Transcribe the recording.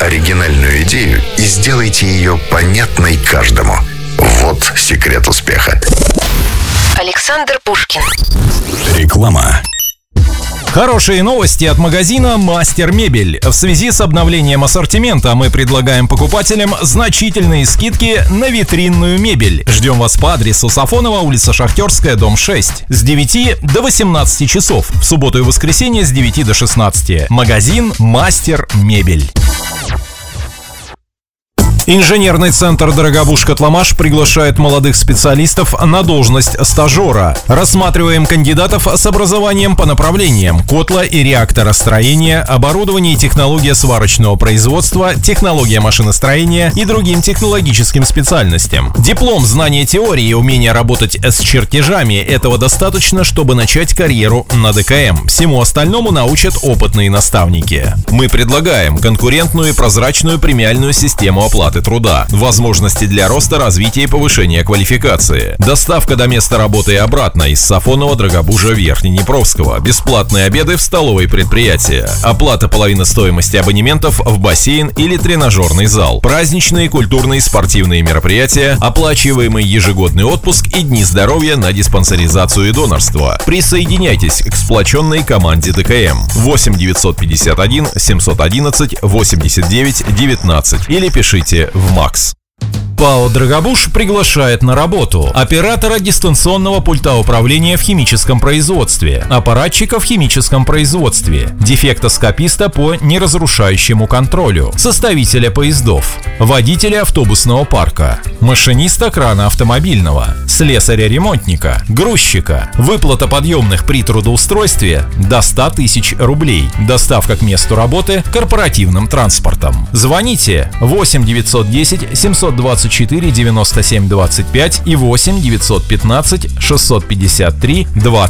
оригинальную идею и сделайте ее понятной каждому. Вот секрет успеха. Александр Пушкин. Реклама. Хорошие новости от магазина «Мастер Мебель». В связи с обновлением ассортимента мы предлагаем покупателям значительные скидки на витринную мебель. Ждем вас по адресу Сафонова, улица Шахтерская, дом 6. С 9 до 18 часов. В субботу и воскресенье с 9 до 16. Магазин «Мастер Мебель». Инженерный центр «Дорогобуж-Котломаш» приглашает молодых специалистов на должность стажера. Рассматриваем кандидатов с образованием по направлениям: котла и реакторостроение, оборудование и технология сварочного производства, технология машиностроения и другим технологическим специальностям. Диплом, знание теории и умение работать с чертежами – этого достаточно, чтобы начать карьеру на ДКМ. Всему остальному научат опытные наставники. Мы предлагаем конкурентную и прозрачную премиальную систему оплаты труда, возможности для роста, развития и повышения квалификации, доставка до места работы и обратно из Сафонова, Дорогобужа, Верхнеднепровского, бесплатные обеды в столовой предприятия, оплата половины стоимости абонементов в бассейн или тренажерный зал, праздничные, культурные и спортивные мероприятия, оплачиваемый ежегодный отпуск и дни здоровья на диспансеризацию и донорство. Присоединяйтесь к сплоченной команде ДКМ. 8 951 711 89 19 или пишите в МАКС. ПАО «Дорогобуж» приглашает на работу оператора дистанционного пульта управления в химическом производстве, аппаратчика в химическом производстве, дефектоскописта по неразрушающему контролю, составителя поездов, водителя автобусного парка, машиниста крана автомобильного, слесаря-ремонтника, грузчика. Выплата подъемных при трудоустройстве до 100 тысяч рублей. Доставка к месту работы корпоративным транспортом. Звоните 8 910 724 97 25 и 8 915 653 20